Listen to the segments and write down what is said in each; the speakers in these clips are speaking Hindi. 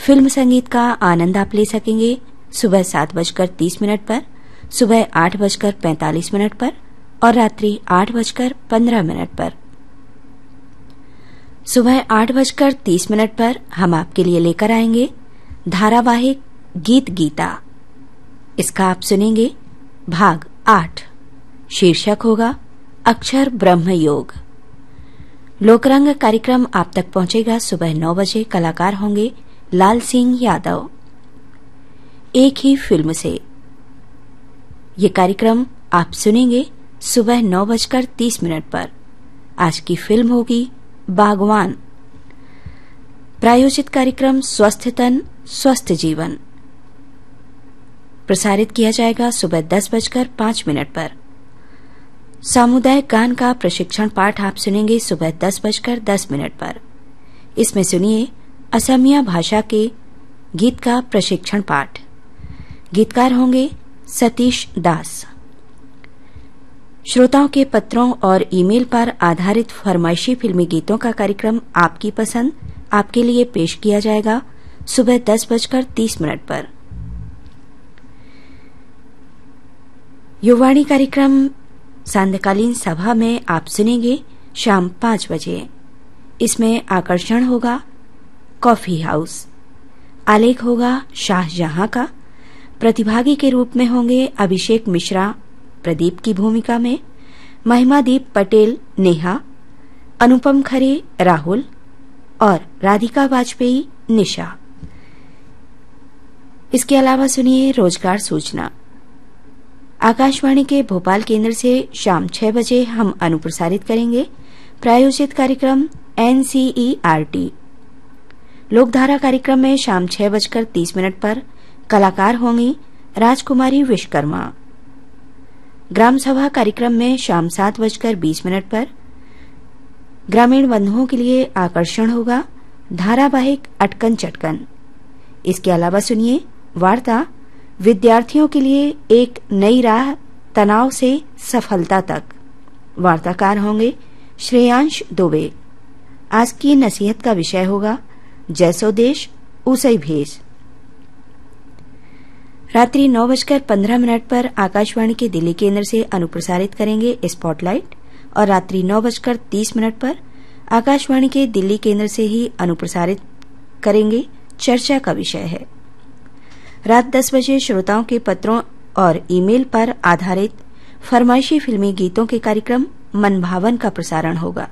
फिल्म संगीत का आनंद आप ले सकेंगे सुबह 7:30 पर, सुबह 8:45 पर और रात्रि 8:15 पर। सुबह 8:30 पर हम आपके लिए लेकर आएंगे धारावाहिक गीत गीता। इसका आप सुनेंगे भाग 8। शीर्षक होगा अक्षर ब्रह्म योग। लोकरंग कार्यक्रम आप तक पहुंचेगा सुबह 9 बजे। कलाकार होंगे लाल सिंह यादव। एक ही फिल्म से ये कार्यक्रम आप सुनेंगे सुबह 9:30 पर। आज की फिल्म होगी बागवान। प्रायोजित कार्यक्रम स्वस्थ तन स्वस्थ जीवन प्रसारित किया जाएगा सुबह 10:05 पर। सामुदायिक गान का प्रशिक्षण पाठ आप सुनेंगे सुबह 10:10 पर। इसमें सुनिए असमिया भाषा के गीत का प्रशिक्षण पाठ। गीतकार होंगे सतीश दास। श्रोताओं के पत्रों और ईमेल पर आधारित फरमाइशी फिल्मी गीतों का कार्यक्रम आपकी पसंद आपके लिए पेश किया जाएगा सुबह 10:30 पर। युवाणी कार्यक्रम सांध्यकालीन सभा में आप सुनेंगे शाम 5 बजे। इसमें आकर्षण होगा कॉफी हाउस। आलेख होगा शाहजहां का। प्रतिभागी के रूप में होंगे अभिषेक मिश्रा प्रदीप की भूमिका में, महिमादीप पटेल नेहा, अनुपम खरे राहुल और राधिका वाजपेयी निशा। इसके अलावा सुनिए रोजगार सूचना। आकाशवाणी के भोपाल केंद्र से शाम 6 बजे हम अनुप्रसारित करेंगे प्रायोजित कार्यक्रम NCERT। लोकधारा कार्यक्रम में शाम 6:30 पर कलाकार होंगी राजकुमारी विश्वकर्मा। ग्राम सभा कार्यक्रम में शाम 7:20 पर ग्रामीण बंधुओं के लिए आकर्षण होगा धारावाहिक अटकन चटकन। इसके अलावा सुनिए वार्ता विद्यार्थियों के लिए एक नई राह तनाव से सफलता तक। वार्ताकार होंगे श्रेयांश दुबे। आज की नसीहत का विषय होगा जैसो देश उसे भेष। रात्रि 9:15 पर आकाशवाणी के दिल्ली केंद्र से अनुप्रसारित करेंगे स्पॉटलाइट और रात्रि 9:30 पर आकाशवाणी के दिल्ली केंद्र से ही अनुप्रसारित करेंगे चर्चा का विषय है। रात 10 बजे श्रोताओं के पत्रों और ईमेल पर आधारित फरमाइशी फिल्मी गीतों के कार्यक्रम मनभावन का प्रसारण होगा।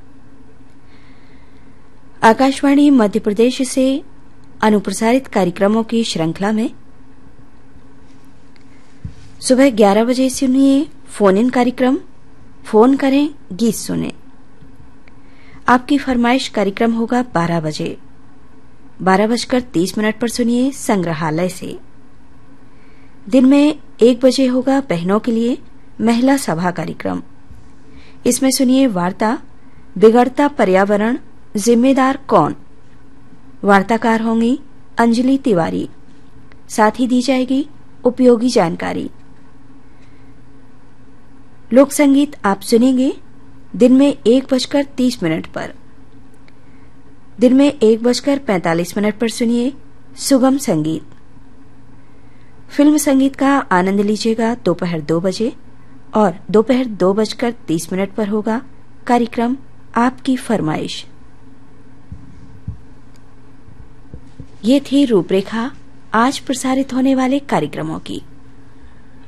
आकाशवाणी मध्य प्रदेश से अनुप्रसारित कार्यक्रमों की श्रृंखला में सुबह 11 बजे सुनिए फोन इन कार्यक्रम फोन करें गीत सुने। आपकी फरमाइश कार्यक्रम होगा 12 बजे। 12:30 पर सुनिए संग्रहालय से। दिन में 1 बजे होगा बहनों के लिए महिला सभा कार्यक्रम। इसमें सुनिए वार्ता बिगड़ता पर्यावरण जिम्मेदार कौन। वार्ताकार होंगी अंजलि तिवारी। साथ ही दी जाएगी उपयोगी जानकारी। लोक संगीत आप सुनेंगे दिन में 1:30 पर। दिन में 1:45 पर सुनिए सुगम संगीत। फिल्म संगीत का आनंद लीजिएगा दोपहर 2 बजे और दोपहर 2:30 पर होगा कार्यक्रम आपकी फरमाइश। ये थी रूपरेखा आज प्रसारित होने वाले कार्यक्रमों की।